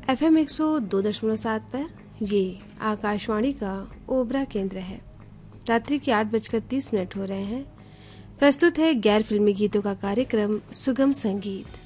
FM 102.7 पर ये आकाशवाणी का ओबरा केंद्र है। रात्रि के 8:30 हो रहे हैं। प्रस्तुत है गैर फिल्मी गीतों का कार्यक्रम सुगम संगीत।